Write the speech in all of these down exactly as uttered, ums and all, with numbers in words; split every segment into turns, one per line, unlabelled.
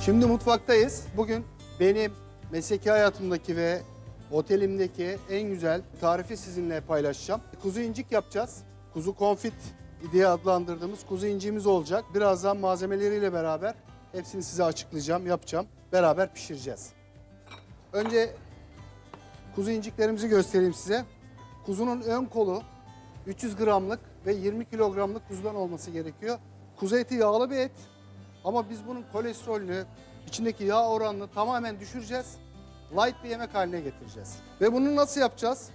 Şimdi mutfaktayız. Bugün benim mesleki hayatımdaki ve otelimdeki en güzel tarifi sizinle paylaşacağım. Kuzu incik yapacağız. Kuzu konfit diye adlandırdığımız kuzu inciğimiz olacak. Birazdan malzemeleriyle beraber hepsini size açıklayacağım, yapacağım. Beraber pişireceğiz. Önce kuzu inciklerimizi göstereyim size. Kuzunun ön kolu üç yüz gramlık ve yirmi kilogramlık kuzudan olması gerekiyor. Kuzu eti yağlı bir et ama biz bunun kolesterolünü, içindeki yağ oranını tamamen düşüreceğiz. Light bir yemek haline getireceğiz. Ve bunu nasıl yapacağız?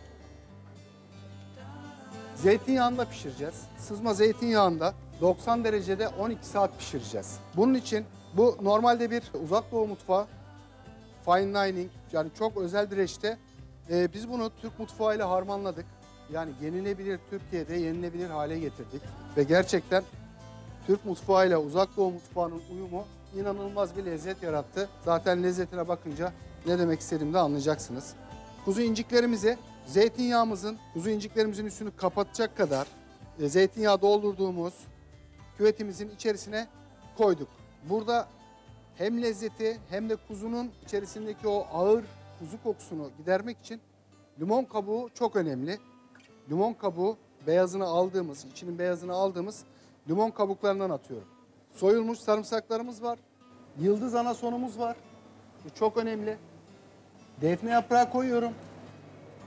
Zeytinyağında pişireceğiz. Sızma zeytinyağında doksan derecede on iki saat pişireceğiz. Bunun için bu normalde bir uzak doğu mutfağı, fine dining, yani çok özel bir reçete. Ee, biz bunu Türk mutfağıyla harmanladık. Yani yenilebilir, Türkiye'de yenilebilir hale getirdik. Ve gerçekten Türk mutfağıyla uzak doğu mutfağının uyumu inanılmaz bir lezzet yarattı. Zaten lezzetine bakınca ne demek istediğimi de anlayacaksınız. Kuzu inciklerimizi zeytinyağımızın, kuzu inciklerimizin üstünü kapatacak kadar e, zeytinyağı doldurduğumuz küvetimizin içerisine koyduk. Burada hem lezzeti hem de kuzunun içerisindeki o ağır kuzu kokusunu gidermek için limon kabuğu çok önemli. Limon kabuğu beyazını aldığımız, içinin beyazını aldığımız limon kabuklarından atıyorum. Soyulmuş sarımsaklarımız var. Yıldız anasonumuz var. Bu çok önemli. Defne yaprağı koyuyorum.